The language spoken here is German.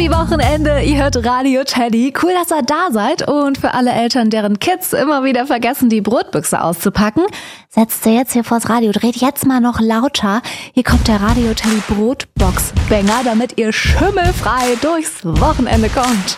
Happy Wochenende, ihr hört Radio Teddy. Cool, dass ihr da seid. Und für alle Eltern, deren Kids immer wieder vergessen, die Brotbüchse auszupacken, setzt ihr jetzt hier vors Radio, dreht jetzt mal noch lauter. Hier kommt der Radio Teddy Brotbox-Banger, damit ihr schimmelfrei durchs Wochenende kommt.